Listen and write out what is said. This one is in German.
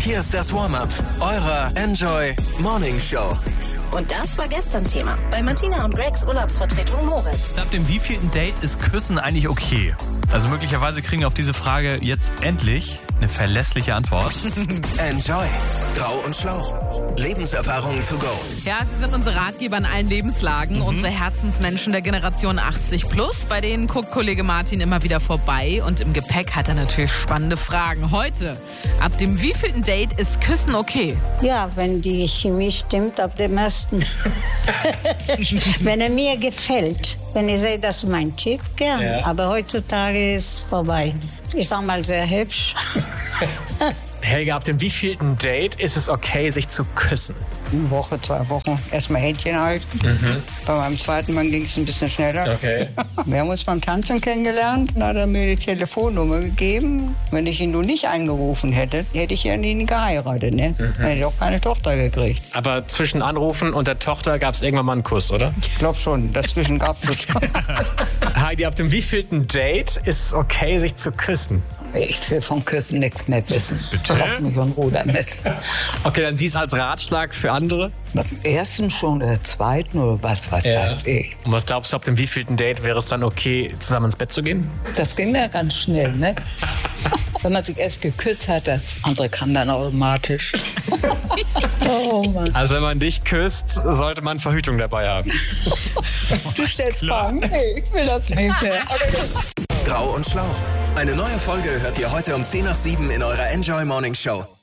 Hier ist das Warm-Up eurer Enjoy Morning Show. Und das war gestern Thema bei Martina und Gregs Urlaubsvertretung Moritz. Ab dem wievielten Date ist Küssen eigentlich okay? Also möglicherweise kriegen wir auf diese Frage jetzt endlich eine verlässliche Antwort. Enjoy. Grau und Schlau. Lebenserfahrung to go. Ja, sie sind unsere Ratgeber in allen Lebenslagen, unsere Herzensmenschen der Generation 80+. Bei denen guckt Kollege Martin immer wieder vorbei und im Gepäck hat er natürlich spannende Fragen. Heute, ab dem wievielten Date ist Küssen okay? Ja, wenn die Chemie stimmt, ab dem ersten. Wenn er mir gefällt. Wenn ich sehe, das ist mein Typ, gern. Ja. Aber heutzutage ist es vorbei. Ich war mal sehr hübsch. Helga, ab dem wievielten Date ist es okay, sich zu küssen? Eine Woche, 2 Wochen. Erstmal Händchen halten. Bei meinem zweiten Mann ging es ein bisschen schneller. Okay. Wir haben uns beim Tanzen kennengelernt. Dann hat er mir die Telefonnummer gegeben. Wenn ich ihn nun nicht angerufen hätte, hätte ich ja nie geheiratet. Ne? Dann hätte ich auch keine Tochter gekriegt. Aber zwischen Anrufen und der Tochter gab es irgendwann mal einen Kuss, oder? Ich glaube schon. Dazwischen gab es schon. Heidi, ab dem wievielten Date ist es okay, sich zu küssen? Ich will von Küssen nichts mehr wissen. Bitte? Lass mich in Ruhe damit. Okay, dann siehst du als Ratschlag für andere? Beim ersten schon oder zweiten oder was weiß ich. Und was glaubst du, ab dem wievielten Date wäre es dann okay, zusammen ins Bett zu gehen? Das ging ja ganz schnell, ne? Wenn man sich erst geküsst hat, das andere kann dann automatisch. Oh Mann. Also wenn man dich küsst, sollte man Verhütung dabei haben. Du stellst Fragen? Nee, ich will das nicht mehr. Grau und Schlau. Eine neue Folge hört ihr heute um 6:10 in eurer Enjoy Morning Show.